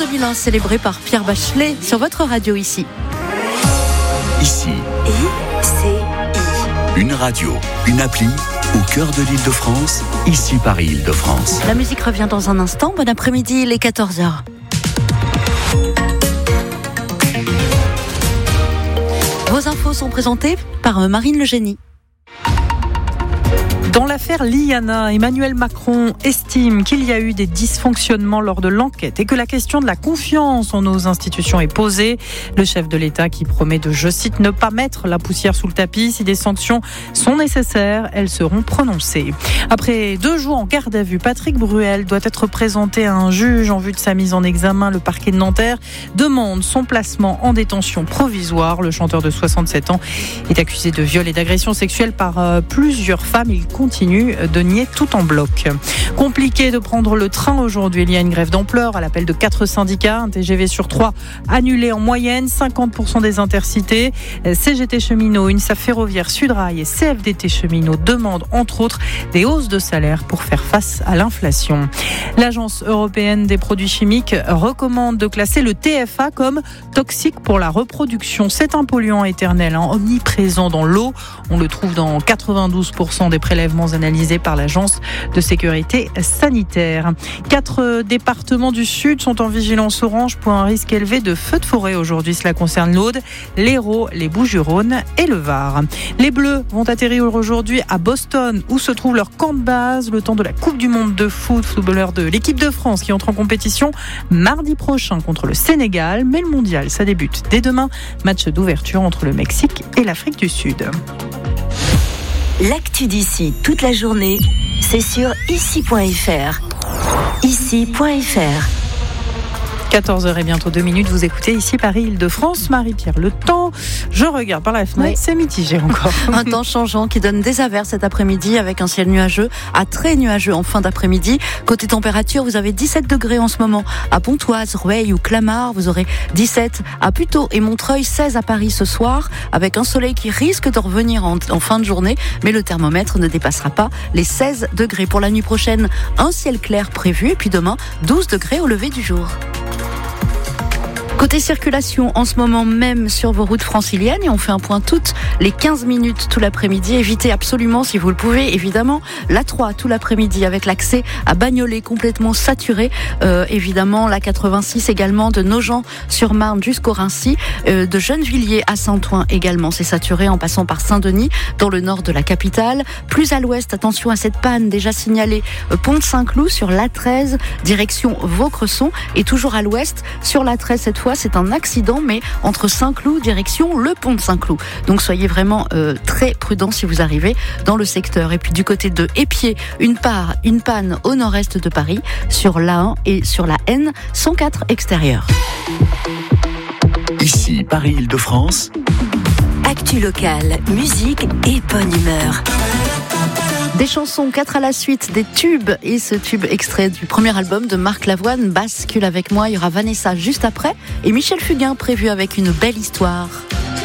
2001 célébré par Pierre Bachelet sur votre radio ici. Ici. Une radio, une appli au cœur de l'Île-de-France, ici Paris Île-de-France. La musique revient dans un instant. Bon après-midi, il est 14h. Vos infos sont présentées par Marine Le Génie. Dans l'affaire Liana, Emmanuel Macron estime qu'il y a eu des dysfonctionnements lors de l'enquête et que la question de la confiance en nos institutions est posée. Le chef de l'État qui promet de, je cite, ne pas mettre la poussière sous le tapis. Si des sanctions sont nécessaires, elles seront prononcées. Après 2 jours en garde à vue, Patrick Bruel doit être présenté à un juge en vue de sa mise en examen. Le parquet de Nanterre demande son placement en détention provisoire. Le chanteur de 67 ans est accusé de viol et d'agression sexuelle par plusieurs femmes. Il continue de nier tout en bloc. Compliqué de prendre le train aujourd'hui. Il y a une grève d'ampleur à l'appel de 4 syndicats. Un TGV sur 3 annulé en moyenne, 50% des intercités. CGT Cheminots, UNSA Ferroviaire, Sudrail et CFDT Cheminots demandent entre autres des hausses de salaire pour faire face à l'inflation. L'Agence européenne des produits chimiques recommande de classer le TFA comme toxique pour la reproduction. C'est un polluant éternel, omniprésent dans l'eau. On le trouve dans 92% des prélèvements analysés par l'Agence de sécurité sanitaire. 4 départements du Sud sont en vigilance orange pour un risque élevé de feux de forêt aujourd'hui. Cela concerne l'Aude, l'Hérault, les Bouches-du-Rhône et le Var. Les Bleus vont atterrir aujourd'hui à Boston où se trouve leur camp de base le temps de la Coupe du Monde de footballeurs de l'équipe de France qui entre en compétition mardi prochain contre le Sénégal. Mais le mondial, ça débute dès demain. Match d'ouverture entre le Mexique et l'Afrique du Sud. L'actu d'ici toute la journée, c'est sur ici.fr. Ici.fr. 14h et bientôt 2 minutes, vous écoutez ici Paris Île-de-France. Marie-Pierre, le temps, je regarde par la fenêtre, c'est mitigé encore. Un temps changeant qui donne des averses cet après-midi avec un ciel nuageux à très nuageux en fin d'après-midi. Côté température, vous avez 17 degrés en ce moment à Pontoise, Rueil ou Clamart. Vous aurez 17 à Puteaux et Montreuil, 16 à Paris ce soir avec un soleil qui risque de revenir en fin de journée. Mais le thermomètre ne dépassera pas les 16 degrés. Pour la nuit prochaine, un ciel clair prévu et puis demain, 12 degrés au lever du jour. Côté circulation, en ce moment même sur vos routes franciliennes, et on fait un point toutes les 15 minutes tout l'après-midi. Évitez absolument, si vous le pouvez, évidemment, l'A3 tout l'après-midi avec l'accès à Bagnolet complètement saturé. Évidemment, la 86 également de Nogent-sur-Marne jusqu'au Rincy, de Gennevilliers à Saint-Ouen également. C'est saturé en passant par Saint-Denis dans le nord de la capitale. Plus à l'ouest, attention à cette panne déjà signalée Pont de Saint-Cloud sur l'A13 direction Vaucresson et toujours à l'ouest sur l'A13 cette fois. C'est un accident, mais entre Saint-Cloud, direction le pont de Saint-Cloud. Donc soyez vraiment très prudents si vous arrivez dans le secteur. Et puis du côté de Épied, une panne au nord-est de Paris, sur l'A1 et sur la N104 extérieure. Ici, Paris Île-de-France. Actu locale, musique et bonne humeur. Des chansons, 4 à la suite, des tubes. Et ce tube extrait du premier album de Marc Lavoine, Bascule avec moi. Il y aura Vanessa juste après. Et Michel Fugain prévu avec une belle histoire.